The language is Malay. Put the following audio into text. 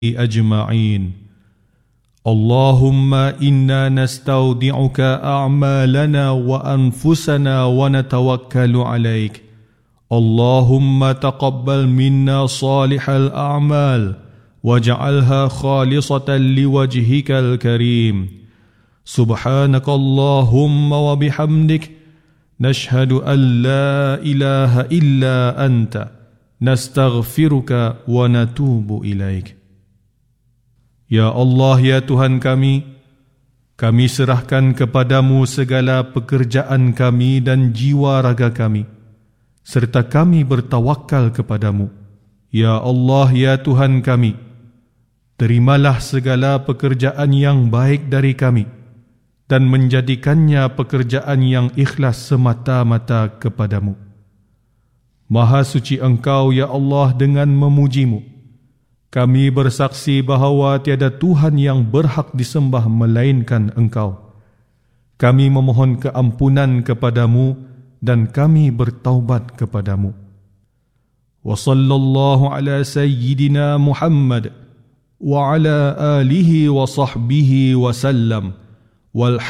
أجمعين. اللهم إنا نستودعك أعمالنا وأنفسنا ونتوكل عليك. اللهم تقبل منا صالح الأعمال واجعلها خالصة لوجهك الكريم. سبحانك اللهم وبحمدك نشهد أن لا إله إلا أنت نستغفرك ونتوب إليك. Ya Allah, ya Tuhan kami serahkan kepadamu segala pekerjaan kami dan jiwa raga kami, serta kami bertawakal kepadamu. Ya Allah, ya Tuhan kami, terimalah segala pekerjaan yang baik dari kami dan menjadikannya pekerjaan yang ikhlas semata-mata kepadamu. Maha suci Engkau, ya Allah, dengan memujimu. Kami bersaksi bahawa tiada Tuhan yang berhak disembah melainkan Engkau. Kami memohon keampunan kepadamu dan kami bertaubat kepadamu. Wa sallallahu ala sayyidina Muhammad wa ala alihi wa sahbihi wa sallam.